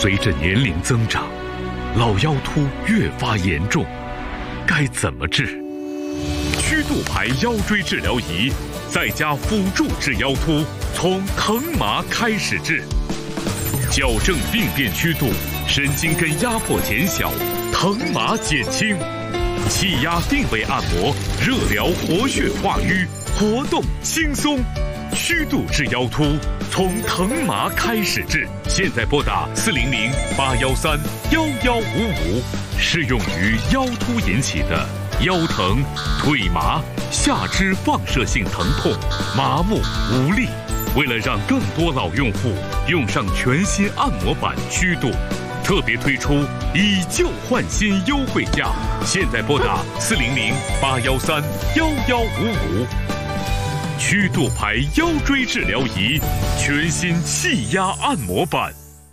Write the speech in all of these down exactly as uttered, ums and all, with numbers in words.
随着年龄增长，老腰突越发严重，该怎么治？曲度牌腰椎治疗仪在家辅助治腰突，从疼麻开始治，矫正病变曲度，神经根压迫减小，疼麻减轻，气压定位按摩，热疗活血化瘀，活动轻松。曲度治腰突，从疼麻开始治。现在拨打四零零八幺三幺幺五五，适用于腰突引起的腰疼、腿麻、下肢放射性疼痛、麻木无力。为了让更多老用户用上全新按摩版曲度，特别推出以旧换新优惠价。现在拨打四零零八幺三幺幺五五。曲度牌腰椎治疗仪，全新气压按摩版。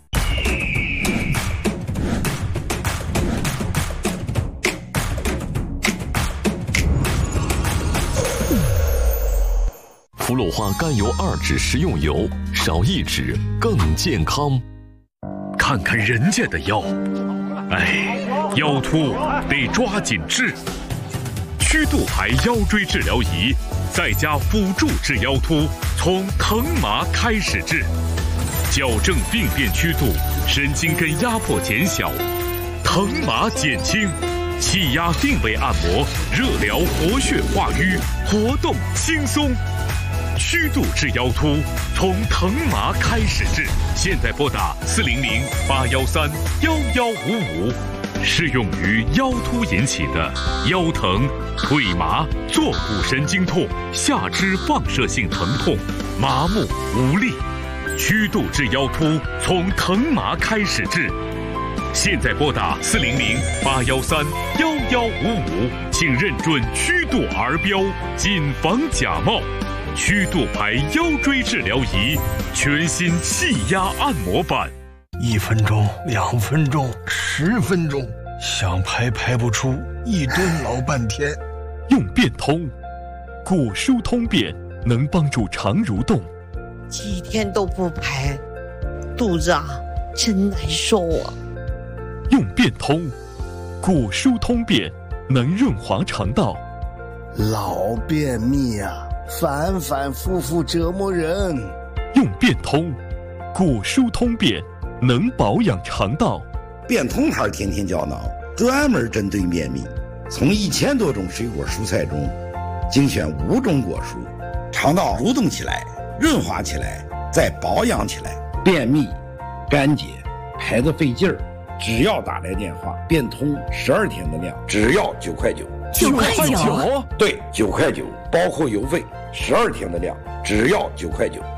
氟氯化甘油二酯食用油，少一酯更健康。 看看人家的腰，哎，腰突得抓紧治。曲度牌腰椎治疗仪在家辅助治腰突，从疼麻开始治，矫正病变曲度，神经根压迫减小，疼麻减轻，气压定位按摩，热疗活血化瘀，活动轻松。曲度治腰突，从疼麻开始治。现在拨打四零零八幺三幺幺五五，适用于腰突引起的腰疼、腿麻、坐骨神经痛、下肢放射性疼痛、麻木无力。曲度治腰突，从疼麻开始治。现在拨打四零零八幺三幺幺五五，请认准曲度儿标，谨防假冒。曲度牌腰椎治疗仪，全新气压按摩版。 一分钟、两分钟、十分钟，想排排不出，一蹲老半天。 用变通，骨疏通便，能帮助肠蠕动。 几天都不排，肚子啊真难受啊。 用变通，骨疏通便，能润滑肠道。 老便秘啊，反反复复折磨人。 用变通，骨疏通便，能保养肠道。 变通牌天天胶囊，专门针对便秘，从一千多种水果蔬菜中精选五种果蔬，肠道蠕动起来，润滑起来，再保养起来。便秘、干结、排得费劲儿，只要打来电话，变通十二天的量，只要九块九。 九块九？ 对，九块九，包括邮费，十二天的量，只要九块九。